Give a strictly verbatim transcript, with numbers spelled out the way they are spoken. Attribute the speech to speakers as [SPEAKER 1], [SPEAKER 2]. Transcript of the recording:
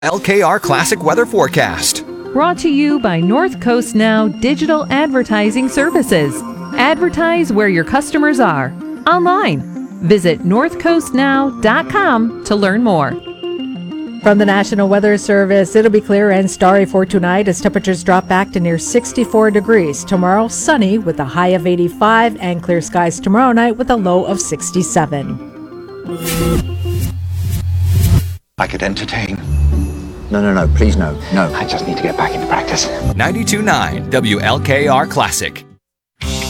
[SPEAKER 1] L K R Classic Weather Forecast.
[SPEAKER 2] Brought to you by North Coast Now Digital Advertising Services. Advertise where your customers are. Online. Visit north coast now dot com to learn more.
[SPEAKER 3] From the National Weather Service, it'll be clear and starry for tonight as temperatures drop back to near sixty-four degrees. Tomorrow, sunny with a high of eighty-five and clear skies tomorrow night with a low of sixty-seven.
[SPEAKER 4] I could entertain.
[SPEAKER 5] No, no, no, please no, no.
[SPEAKER 4] I just need to get back into practice.
[SPEAKER 1] ninety-two point nine W L K R Classic.